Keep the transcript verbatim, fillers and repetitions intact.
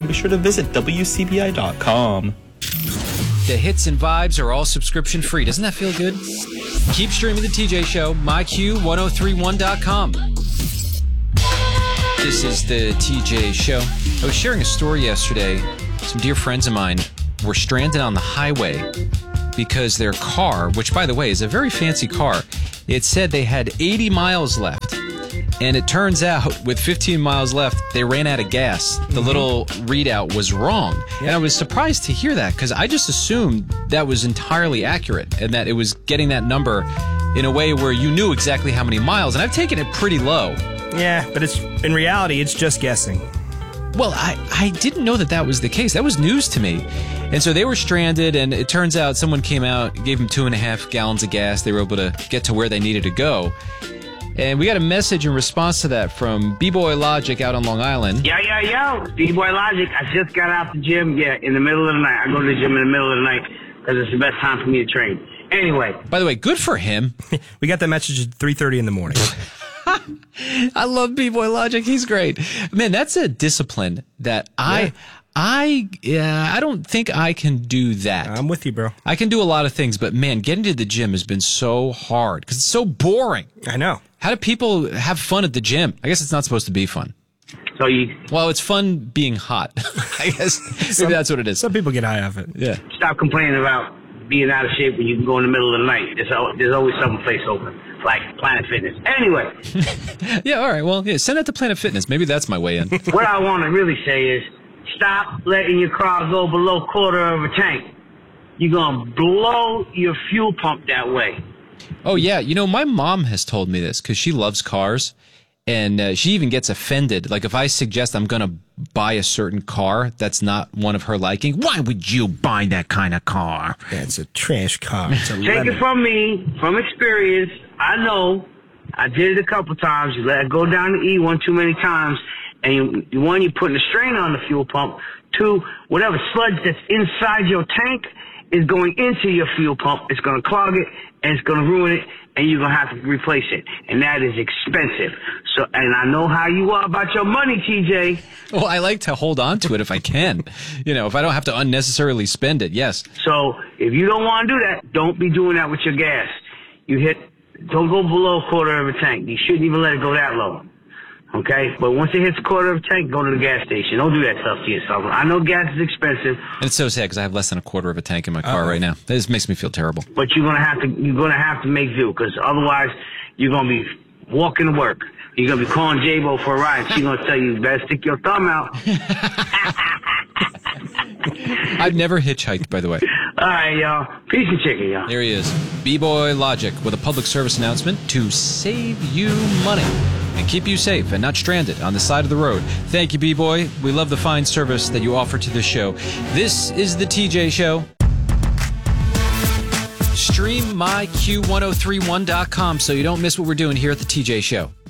be sure to visit W C B I dot com. The hits and vibes are all subscription free. Doesn't that feel good? Keep streaming the T J Show, my Q ten thirty-one dot com. This is the T J Show. I was sharing a story yesterday. Some dear friends of mine were stranded on the highway because their car, which, by the way, is a very fancy car, it said they had eighty miles left. And it turns out, with fifteen miles left, they ran out of gas. The mm-hmm. little readout was wrong. Yeah. And I was surprised to hear that, because I just assumed that was entirely accurate and that it was getting that number in a way where you knew exactly how many miles. And I've taken it pretty low. Yeah, but it's in reality, it's just guessing. Well, I, I didn't know that that was the case. That was news to me. And so they were stranded, and it turns out someone came out, gave them two and a half gallons of gas. They were able to get to where they needed to go. And we got a message in response to that from B-Boy Logic out on Long Island. Yo, yo, yo, B-Boy Logic. I just got out the gym, yeah, in the middle of the night. I go to the gym in the middle of the night because it's the best time for me to train. Anyway. By the way, good for him. We got that message at three thirty in the morning. I love B-Boy Logic. He's great. Man, that's a discipline that I... Yeah. I yeah, I don't think I can do that. I'm with you, bro. I can do a lot of things, but man, getting to the gym has been so hard because it's so boring. I know. How do people have fun at the gym? I guess it's not supposed to be fun. So you... Well, it's fun being hot. I guess maybe some, that's what it is. Some people get high off it. Yeah. Stop complaining about being out of shape when you can go in the middle of the night. There's, there's always some place open, like Planet Fitness. Anyway. Yeah, all right. Well, yeah, send it to Planet Fitness. Maybe that's my way in. What I want to really say is, stop letting your car go below quarter of a tank. You're going to blow your fuel pump that way. Oh, yeah. You know, my mom has told me this because she loves cars, and uh, she even gets offended. Like, if I suggest I'm going to buy a certain car that's not one of her liking, why would you buy that kind of car? That's a trash car. It's a Take lemon. it from me, from experience. I know. I did it a couple times. You let it go down the E one too many times. And you, one, you're putting a strain on the fuel pump. Two, whatever sludge that's inside your tank is going into your fuel pump. It's going to clog it, and it's going to ruin it, and you're going to have to replace it. And that is expensive. So, and I know how you are about your money, T J. Well, I like to hold on to it if I can. You know, if I don't have to unnecessarily spend it, yes. So if you don't want to do that, don't be doing that with your gas. You hit, don't go below a quarter of a tank. You shouldn't even let it go that low. Okay, but once it hits a quarter of a tank, go to the gas station. Don't do that stuff to yourself. I know gas is expensive. And it's so sad because I have less than a quarter of a tank in my car Uh-oh. right now. This makes me feel terrible. But you're gonna have to, you're gonna have to make do, because otherwise you're gonna be walking to work. You're gonna be calling J-Bo for a ride. She's gonna tell you, you better stick your thumb out. I've never hitchhiked, by the way. All right, y'all. Piece of chicken, y'all. There he is, B-Boy Logic, with a public service announcement to save you money and keep you safe and not stranded on the side of the road. Thank you, B-Boy. We love the fine service that you offer to this show. This is the T J Show. Stream my Q ten thirty-one dot com so you don't miss what we're doing here at the T J Show.